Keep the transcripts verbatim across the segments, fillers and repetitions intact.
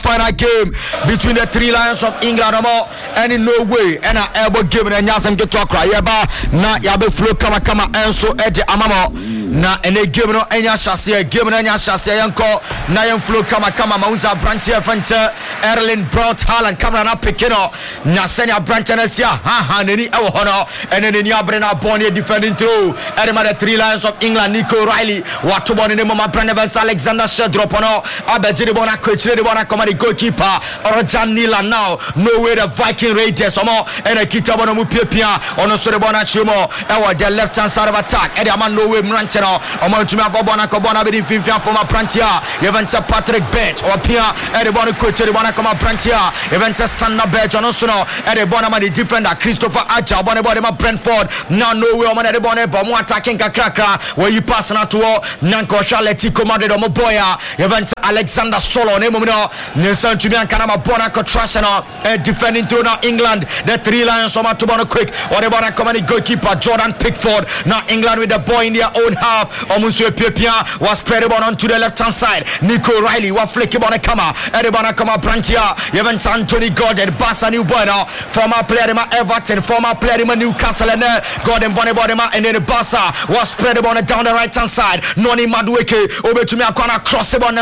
final game between the three Lions of England and in Norway and a elbow game and Yasam get talk right yaba na yabe flow kama kama enso edi amamo na ene game no enya shase game no enya shase yanko na yen flow kama kama mauza branch fence Erling Braut Haaland camera na pekino na senya branch na sia ha ha neni ewo hono ene neni abrena born defending through ere the three Lions of England Nico Riley watu boni ne mama brand Alexander Shedrop ono abejiri bona coach the bona come goalkeeper Orjan Nila now no way the Viking Raiders omo ene kita bona mu piapia ono so the bona chimo e the left hand side of attack e the man no way mranche no omo ntumi abona ko bona be finfia former Prantia Eventa Patrick Bench or pia e the bona coach the bona come Prantia Eventa Sanna Bench ono so no e the bona man the defender Christopher Aja bona bona ma Brentford now no way omo the bona bo mo attacking kakra where you pass na to Nanko Charlotte commanded omo boya Eventa Alexander Solo ne mo no Nelson ntumi ankana ma bona ko trash no defending through now England the three Lions omo to bona quick or the bona commanding goalkeeper Jordan Pickford now England with the ball in their own half omusu epia was spread on onto the left hand side Nico Riley was flicking on a kama everybody come up Brantia even Anthony Gordon Barca new boy now former player in Everton former player in Newcastle and Gordon Bonnie Bodema and then the Barca was spread on down the right hand side Noni Madueke over to me across the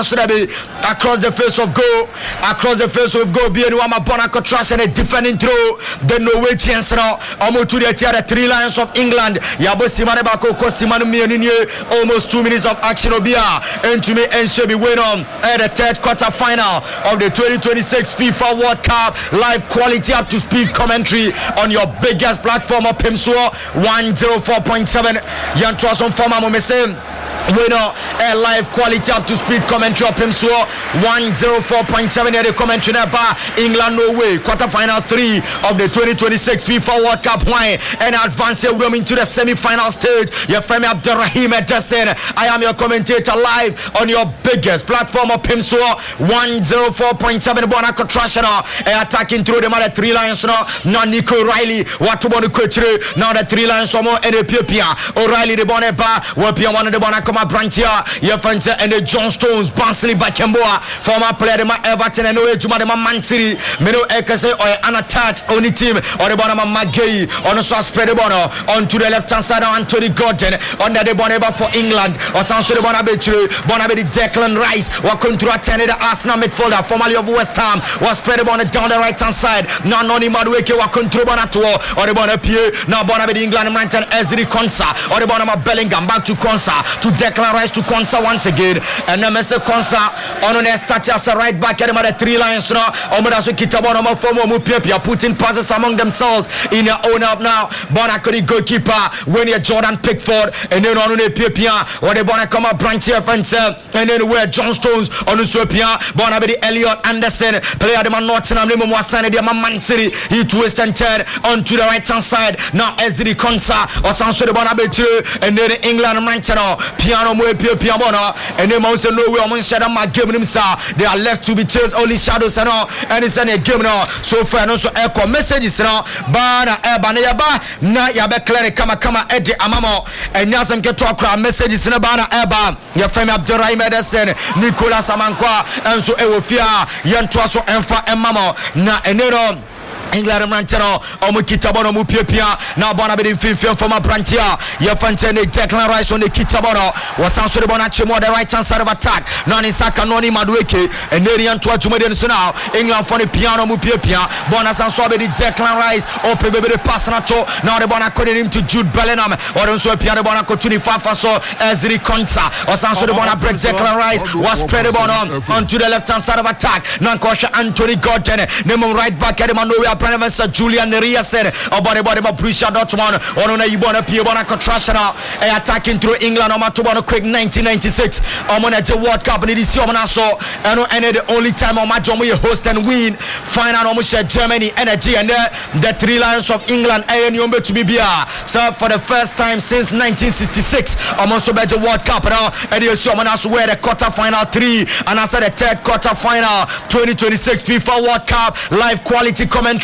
across the face of goal across the face of goal being one Bonaco trash and a defending through the Norway chance now almost to the tier three Lions of England Yabo Simane Bako Kosimanu Mianinye almost two minutes of action Obia and to me and Shebi win on at the third quarter final of the twenty twenty-six FIFA World Cup live quality up to speed commentary on your biggest platform of Pimsua one oh four point seven Yantwas on former Momese winner a live quality up to speed commentary of Pimsua one oh four point seven the commentary by England Norway quarter final three of the twenty twenty-six FIFA World Cup wine and advance room into the semi-final stage. Your friend Abdurrahim Ederson. I am your commentator live on your biggest platform of Pimsua one oh four point seven Bonaco Trashana attacking through the mother three Lions now Nico Riley what to Bonaco now the three Lions and the Pia O'Reilly the Boneba will be one of the Bonaco Brantia, Yefanta and the John Stones, Barnsley Bakemboa, former player of Everton and Oe Juma Man City, Meno Ekase or unattached only team or the Bonama Magay on the sauce spread the bono onto the left hand side of Anthony Gordon under the Boneba for England or Sanso de Bonabetre, Bonabe Declan Rice, what control attended the Arsenal midfielder, formerly of West Ham, was spread the bono down the right hand side. Now Noni Madueke, what control Bonato or the Bonapie, now Bonabe England Manton Ezri Konsa or the Bonama Bellingham back to Konsa to Declan Rice to Konsa once again and then Mister Konsa on the start as a right back at the three Lions now Omodaso Kitabono Mofomo Mupia putting passes among themselves in their own up now Bonacori goalkeeper when you Jordan Pickford and then on the Pipia or the Bonacoma branch here and then where John Stones on the Swipia Bonabedi Elliot Anderson player the man Nottingham Nemo Wasane the Man City he twist and turn onto the right hand side now Ezri Konsa or Sanso de Bonabetre and then England Manchano Piano Mwe Pia Piamono and then also no way on Shadow my game himself they are left to be chased only shadows and all and it's any game now so far no so echo messages now bana ebana yaba na yabe clear kama kama edi amamo and nyasam ke talk messages na bana eba ya friend Abdurrahim Ederson Nicolas Amankwa and so ewofia yentwa so emfa emamo na enero England Manchano omu kitabono mu piapia na bona be finfin from a branchia ya fantene Declan Rice on the kitabono wasanso de bona chemo the right hand side of attack nani saka noni Madueke and Nerian to Jumeden so now England for the piano mu piapia bona sanso be the Declan Rice open be the pass na to now the bona calling him to Jude Bellingham or so piano bona ko twenty-five so Ezri Konsa wasanso de bona break Declan Rice was spread the bona onto the left hand side of attack nankosha Anthony Gordon nemo right back at the man Professor Julian Neria said about the body of Borussia Dortmund on a Ibona Piabona Contrational attacking through England on Matubano quick nineteen ninety-six on a World Cup in this year and and the only time on my job we host and win final almost Germany energy and the three Lions of England and Yombe to be so for the first time since nineteen sixty-six almost about the World Cup now and you see where the quarter final three and I said the third quarter final twenty twenty-six FIFA World Cup live quality commentary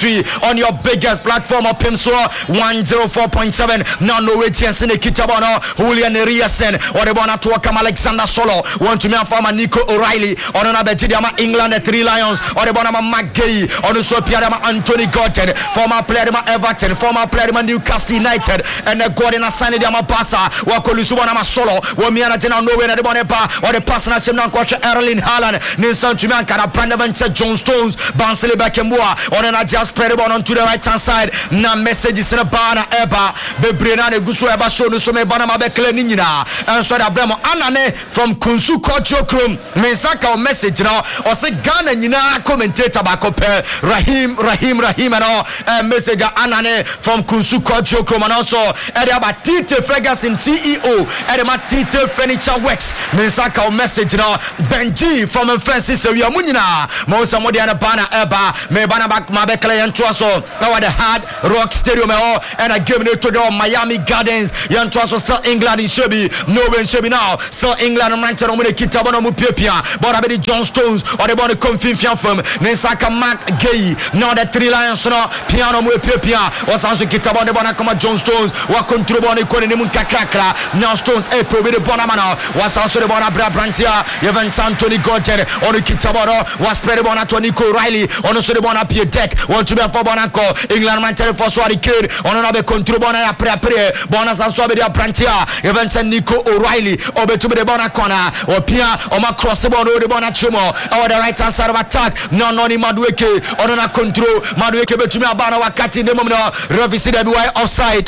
commentary on your biggest platform of Pimso one oh four point seven. Now Norwegian Sine Kitabono, Julian Riasen, or the Bona Tuakam Alexander Solo, want to me from Nico O'Reilly, or an Abetidiama England, the Three Lions, or the Bonama McGay, or the Sopiadama Anthony Gordon, former player Everton, former player Newcastle United, and the Gordon Asani Pasa, Wakolusubana Solo, Wamiana General Norway, and the Bonepa, or the personal Shimna Coach Erling Haaland, Nilson Tumankara, Brandavan John Stones, Bansele Bakembua, or an just spread on to the right hand side. Na messages in a banner eba, Bebrina, Gusu Eba Shonu, Some Banama Bekle Nina, and so that Bremo Anane from Kunsu Kochokrum, Mensaka message now, or say Ghana Nina commentator Bakope, Rahim, Rahim, Rahim, and all, and message Anane from Kunsu Kochokrum, and also Edaba Tite Ferguson C E O, Edema Tite Furniture Works, Mensaka message now, Benji from Francis Yamunina, Mosa Modiana Banner eba, Mebana Bak Mabekle and Twaso, now the Hard Rock Stadium, and I give it to the Miami Gardens. Yan Twaso still England in Shebi, Norway in Shebi now, still England and Manchester with the Kitabono Mupia, but I bet John Stones or the Bonnie Confifian from Nensaka Mac Gay, now the Three Lions, no piano Mupia, or Sansu Kitabon, the Bonacoma John Stones, what control Bonnie Konimun Kakakra, now Stones, April with the Bonamana, was also the Bonabra Brantia, Evans Anthony Gordon, or the Kitabono, was spread upon Tonico Riley, on the Bonapia deck, want to be for Bonaco, England Manchester for Swari Kid, on another control Bona Pre Pre, Bonas and Swabia Brantia, Evans and Nico O'Reilly, over to the Bonacona, or Pia, or Macross the Bonachumo, or the right hand side of attack, no Noni Madueke, on a control, Madueke Betumia Bana Wakati, the Momno, revisited by offside.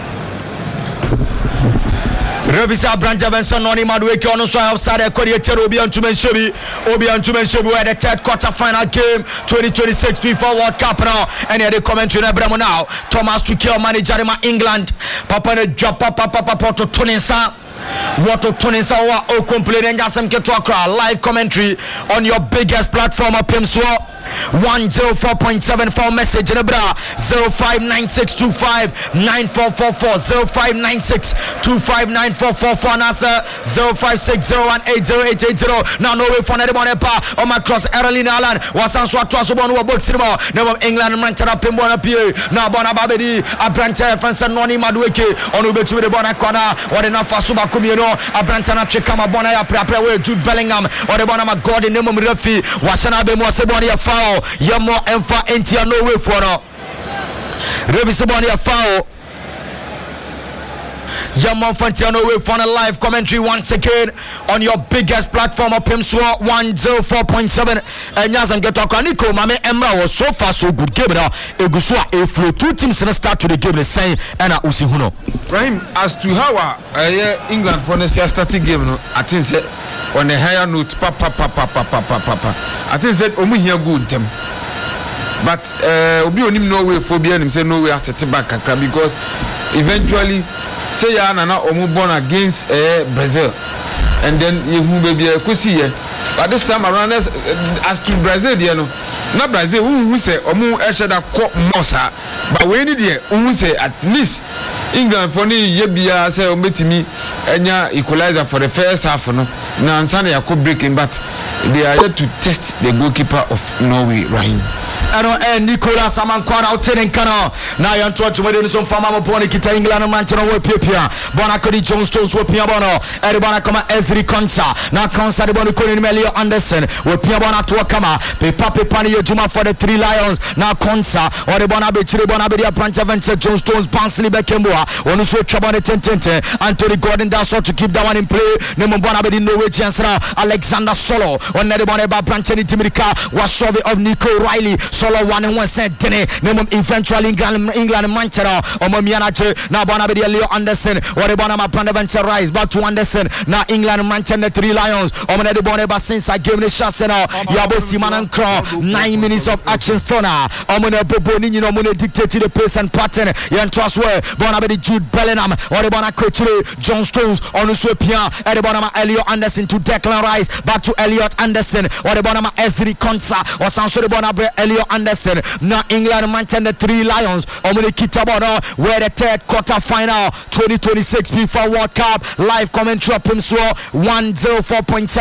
Revisa Branja Benson Noni Madueke on the outside a Korea Obi and Tumenshebi Obi and Tumenshebi were the third quarter final game twenty twenty-six FIFA World Cup now, and here they commentary na Bremo now. Thomas Tuchel manager in England, Papa ne Japa Papa Papa to Tunisa. What to Tunisa wa o complaining Jasem Ketwakra live commentary on your biggest platform of Pimso one oh four point seven for message in the bra zero five nine six two five nine four four four zero five nine six two five nine four four four Nasa zero five six zero one eight zero eight eight zero. Now no way for anybody pa on my cross Erling Haaland was on swat to one who box him out never England Manchester Pimbona P now Bona Babedi Abranta Fansa Noni Madueke on ube to the Bona corner or the Nafasuba Kumino Abrantana Chekama Bona Prapra with Jude Bellingham or the Bona Gordon Nemo Refi Wasana Bemo Seboni Yamo Enfa Entia no way for no Revisaboni a foul. Yamo Fantiano way for a live commentary once again on your biggest platform of Pimso one oh four point seven. And Yazan get talk Nico Mame Emra was so far so good game now. Egusua a flow two teams in the start to the game the same and a Usihuno. Rahim, as to how uh, England for the starting game, no, I think say on a higher note, papa, papa, papa, papa, papa. I think that Omu here good them. But uh, Obi onim no way for him say no way as set back because eventually say ya na na Omu born against uh, Brazil, and then you baby kusi here. But this time around as, as to Brazil, you know, not Brazil who say Omu eshada ko mosa, but when it here who say at least England for ni yebia say ometimi enya equalizer for the first half no na ansana ya ko breaking, but they are yet to test the goalkeeper of Norway, Rahim. Ano eh Nicolas Amankwara outene kana na yanto tumede no fama mo poni kita England Manchester we pia bona kodi John Stones we pia bono e bona kama Ezri Konsa na Konsa de bono koni Melio Anderson we pia bona to kama pepa pepa ni yejuma for the Three Lions na Konsa or de bona be chire bona be dia Prancha Vance John Stones Bansley Bekemboa onu so twaba de tentente Anthony Gordon that's all to keep that one in play ne mo bona be di Norway chance na Alexander Solo on de bona ba Prancha ni Timirika was shove of Nico Riley Solo one and one cent dinner name eventually England England Manchester or Momianache now Bonabedia Leo Anderson or the Bonama Pandaventure rise back to Anderson now England Manchester Three Lions or the Bonaba since I gave the shots now Yabo Siman and Crow nine minutes of action stunner or Mona Bobo Nino Mona dictate to the pace and pattern Yan Trustway Bonabedi Jude Bellingham or the Bona Coach John Stones on the Swipia and the Bonama Elliot Anderson to Declan Rice back to Elliot Anderson or the Bonama Ezri Konsa or Sanso the Bonabre Elliot Anderson now England Manchester Three Lions Omuni Kitabono where the third quarter final twenty twenty-six FIFA World Cup live commentary of Pimso one oh four point seven